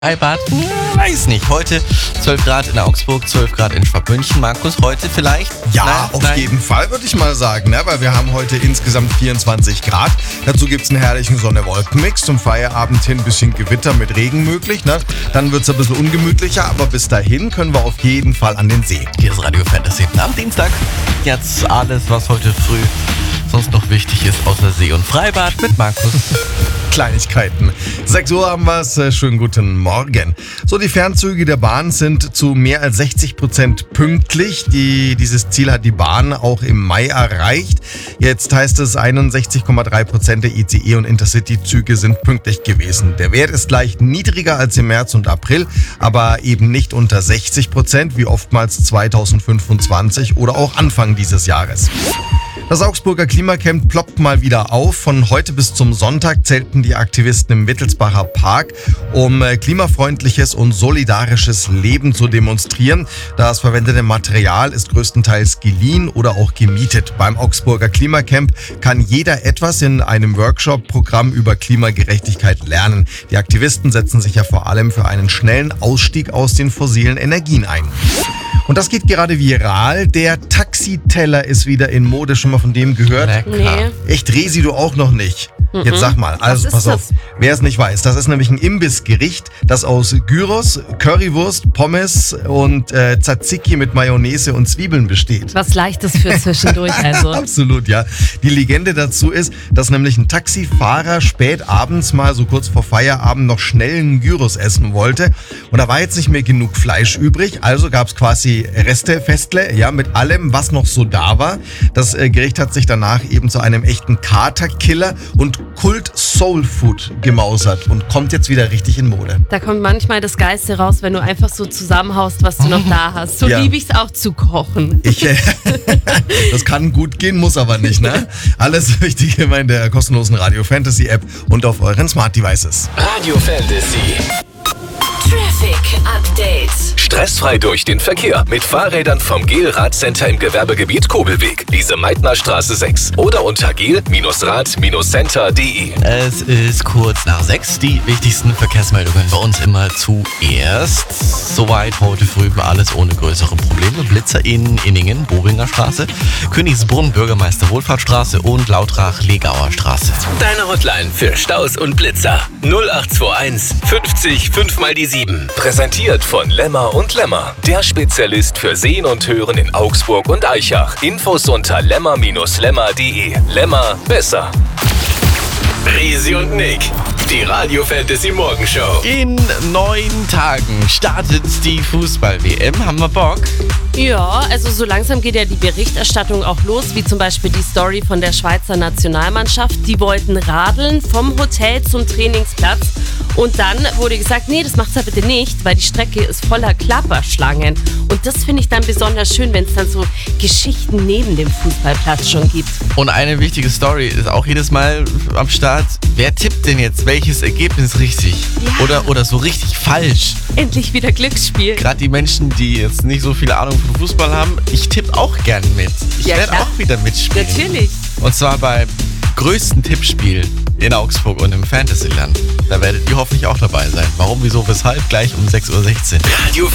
Freibad? Weiß nicht. Heute 12 Grad in Augsburg, 12 Grad in Schwabmünchen. Markus, heute vielleicht? Ja, auf jeden Fall würde ich mal sagen, ne? Weil wir haben heute insgesamt 24 Grad. Dazu gibt es einen herrlichen Sonne-Wolken-Mix. Zum Feierabend hin ein bisschen Gewitter mit Regen möglich. Ne? Dann wird es ein bisschen ungemütlicher, aber bis dahin können wir auf jeden Fall an den See. Hier ist Radio Fantasy. Am Dienstag jetzt alles, was heute früh sonst noch wichtig ist, außer See und Freibad mit Markus. Kleinigkeiten. 6 Uhr haben wir es. Schönen guten Morgen. So, die Fernzüge der Bahn sind zu mehr als 60% pünktlich. Dieses Ziel hat die Bahn auch im Mai erreicht. Jetzt heißt es, 61,3% der ICE- und Intercity-Züge sind pünktlich gewesen. Der Wert ist leicht niedriger als im März und April, aber eben nicht unter 60%, wie oftmals 2025 oder auch Anfang dieses Jahres. Das Augsburger Klimacamp ploppt mal wieder auf. Von heute bis zum Sonntag zelten die Aktivisten im Wittelsbacher Park, um klimafreundliches und solidarisches Leben zu demonstrieren. Das verwendete Material ist größtenteils geliehen oder auch gemietet. Beim Augsburger Klimacamp kann jeder etwas in einem Workshop-Programm über Klimagerechtigkeit lernen. Die Aktivisten setzen sich ja vor allem für einen schnellen Ausstieg aus den fossilen Energien ein. Und das geht gerade viral. Der Taxiteller ist wieder in Mode. Schon mal von dem gehört? Lecker. Nee. Echt, Resi, du auch noch nicht? Jetzt sag mal, also Was pass ist auf, wer es nicht weiß, das ist nämlich ein Imbissgericht, das aus Gyros, Currywurst, Pommes und Tzatziki mit Mayonnaise und Zwiebeln besteht. Was Leichtes für zwischendurch, also. Absolut, ja. Die Legende dazu ist, dass nämlich ein Taxifahrer spät abends mal so kurz vor Feierabend noch schnell einen Gyros essen wollte. Und da war jetzt nicht mehr genug Fleisch übrig, also gab es quasi Restefestle, ja, mit allem, was noch so da war. Das Gericht hat sich danach eben zu einem echten Katerkiller und Kult Soul Food gemausert und kommt jetzt wieder richtig in Mode. Da kommt manchmal das Geiste raus, wenn du einfach so zusammenhaust, was du noch da hast. So Ja. liebe ich es auch zu kochen. Das kann gut gehen, muss aber nicht, ne? Alles Wichtige immer in der kostenlosen Radio Fantasy App und auf euren Smart Devices. Radio Fantasy. Traffic Update. Stressfrei durch den Verkehr mit Fahrrädern vom GEL-Radcenter im Gewerbegebiet Kobelweg, Lise-Meitner-Straße 6 oder unter gel-rad-center.de. Es ist kurz nach 6. Die wichtigsten Verkehrsmeldungen bei uns immer zuerst. Soweit heute früh war alles ohne größere Probleme. Blitzer in Inningen, Bobinger Straße, Königsbrunn, Bürgermeister Wohlfahrtstraße und Lautrach, Legauer Straße. Deine Hotline für Staus und Blitzer 0821 50 5 mal die 7. Präsentiert von Lemmer und Lemmer, der Spezialist für Sehen und Hören in Augsburg und Aichach. Infos unter lemmer-lemmer.de. Lemmer besser. Resi und Nick, die Radio Fantasy Morgenshow. In 9 Tagen startet die Fußball-WM. Haben wir Bock? Ja, also so langsam geht ja die Berichterstattung auch los, wie zum Beispiel die Story von der Schweizer Nationalmannschaft. Die wollten radeln vom Hotel zum Trainingsplatz und dann wurde gesagt, nee, das macht's ja bitte nicht, weil die Strecke ist voller Klapperschlangen. Und das finde ich dann besonders schön, wenn es dann so Geschichten neben dem Fußballplatz schon gibt. Und eine wichtige Story ist auch jedes Mal am Start. Wer tippt denn jetzt welches Ergebnis richtig? Ja. Oder so richtig falsch? Endlich wieder Glücksspiel. Gerade die Menschen, die jetzt nicht so viel Ahnung von Fußball haben, ich tippe auch gern mit. Ich Ja, werde klar. auch wieder mitspielen. Natürlich. Und zwar beim größten Tippspiel in Augsburg und im Fantasyland. Da werdet ihr hoffentlich auch dabei sein. Warum, wieso, weshalb? Gleich um 6:16 Uhr. Radio